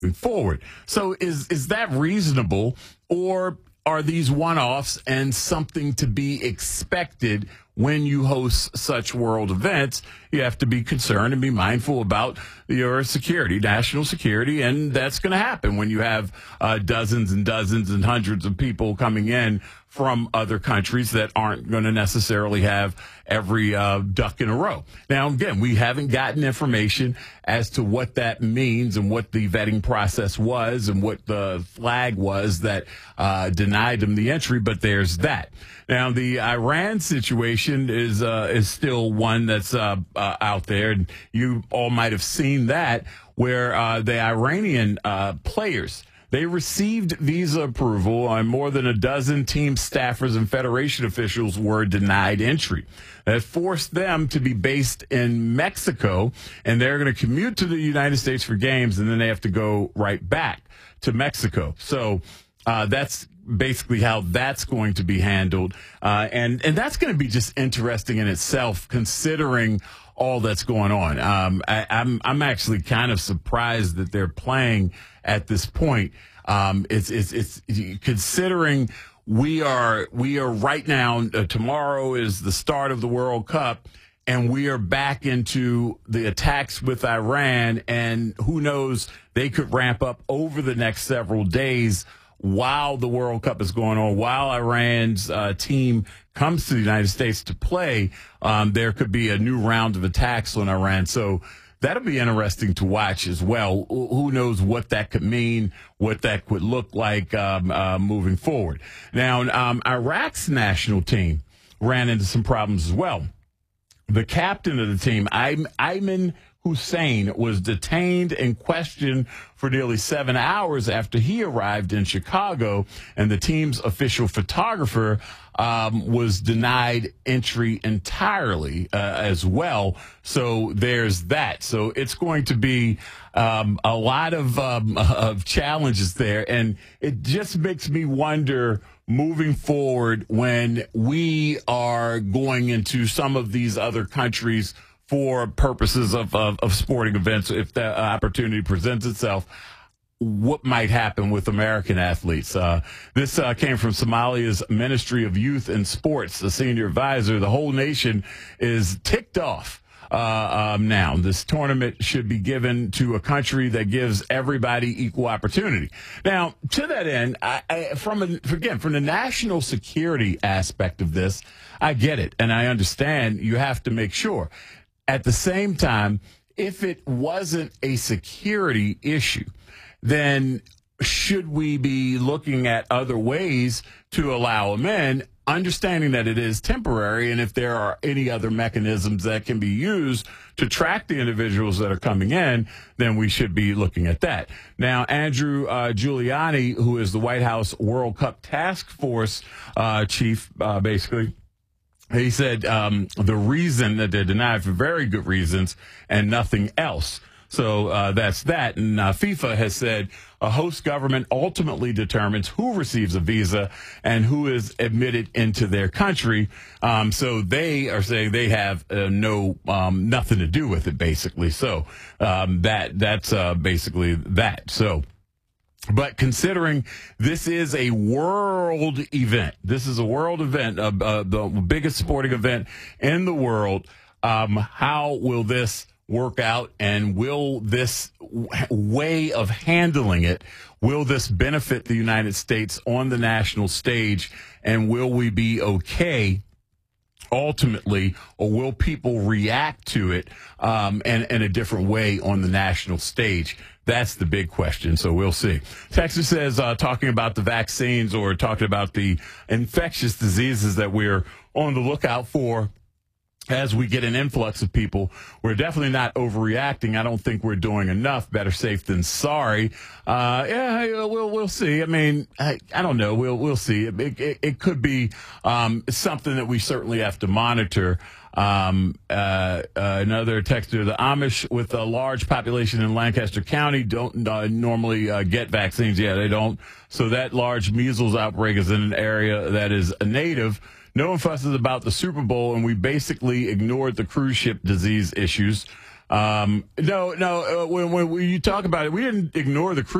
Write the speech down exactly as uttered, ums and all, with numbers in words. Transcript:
forward. So is is that reasonable, or are these one-offs and something to be expected when you host such world events? You have to be concerned and be mindful about your security, national security, and that's going to happen when you have uh, dozens and dozens and hundreds of people coming in from other countries that aren't going to necessarily have every uh, duck in a row. Now, again, we haven't gotten information as to what that means and what the vetting process was and what the flag was that uh, denied them the entry, but there's that. Now, the Iran situation is uh, is still one that's uh, uh, out there, and you all might have seen that, where uh, the Iranian uh, players, they received visa approval, and more than a dozen team staffers and federation officials were denied entry. That forced them to be based in Mexico, and they're going to commute to the United States for games, and then they have to go right back to Mexico. So uh, that's basically how that's going to be handled. Uh, and, and that's going to be just interesting in itself, considering all that's going on. Um, I, I'm, I'm actually kind of surprised that they're playing at this point. Um, it's, it's, it's considering we are, we are right now, uh, tomorrow is the start of the World Cup, and we are back into the attacks with Iran, and who knows, they could ramp up over the next several days while the World Cup is going on, while Iran's uh, team comes to the United States to play. Um, there could be a new round of attacks on Iran. So that'll be interesting to watch as well. Who knows what that could mean, what that could look like um, uh, moving forward. Now, um, Iraq's national team ran into some problems as well. The captain of the team, Ayman Hussein, was detained and questioned for nearly seven hours after he arrived in Chicago, and the team's official photographer um, was denied entry entirely uh, as well. So there's that. So it's going to be um, a lot of, um, of challenges there, and it just makes me wonder moving forward when we are going into some of these other countries for purposes of, of, of sporting events, if that opportunity presents itself, what might happen with American athletes. Uh, this uh, came from Somalia's Ministry of Youth and Sports, the senior advisor. The whole nation is ticked off uh, um, now. This tournament should be given to a country that gives everybody equal opportunity. Now, to that end, I, I, from a, again, from the national security aspect of this, I get it, and I understand you have to make sure. At the same time, if it wasn't a security issue, then should we be looking at other ways to allow them in, understanding that it is temporary, and if there are any other mechanisms that can be used to track the individuals that are coming in, then we should be looking at that. Now, Andrew uh, Giuliani, who is the White House World Cup Task Force uh, chief, uh, basically, he said um, the reason that they're denied for very good reasons and nothing else. So uh, that's that. And uh, FIFA has said a host government ultimately determines who receives a visa and who is admitted into their country. Um, so they are saying they have uh, no um, nothing to do with it, basically. So um, that that's uh, basically that. So. But considering this is a world event, this is a world event, uh, uh, the biggest sporting event in the world, um, how will this work out, and will this w- way of handling it, will this benefit the United States on the national stage, and will we be okay ultimately, or will people react to it um, in, in a different way on the national stage? That's the big question, so we'll see. Texas says, uh, talking about the vaccines or talking about the infectious diseases that we're on the lookout for as we get an influx of people, we're definitely not overreacting. I don't think we're doing enough. Better safe than sorry. Uh, yeah, we'll we'll see. I mean, I, I don't know. We'll we'll see. It, it, it could be um, something that we certainly have to monitor. Um, uh, uh, another texter, the Amish with a large population in Lancaster County don't uh, normally uh, get vaccines. Yeah, they don't. So that large measles outbreak is in an area that is a native. No one fusses about the Super Bowl, and we basically ignored the cruise ship disease issues. Um, no, no. Uh, when, when we, you talk about it, we didn't ignore the crew.